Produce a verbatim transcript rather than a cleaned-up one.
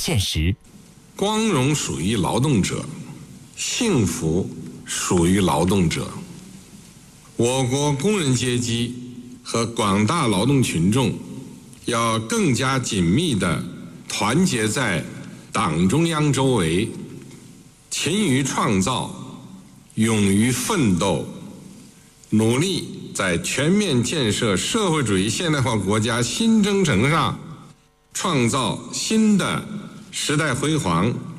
现实。 光荣属于劳动者，幸福属于劳动者。我国工人阶级和广大劳动群众要更加紧密地团结在党中央周围，勤于创造，勇于奋斗，努力在全面建设社会主义现代化国家新征程上创造新的时代辉煌